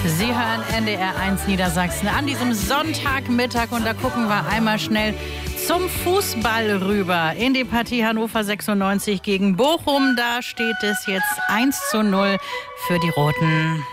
Sie hören NDR 1 Niedersachsen an diesem Sonntagmittag und da gucken wir einmal schnell zum Fußball rüber in die Partie Hannover 96 gegen Bochum. Da steht es jetzt 1:0 für die Roten.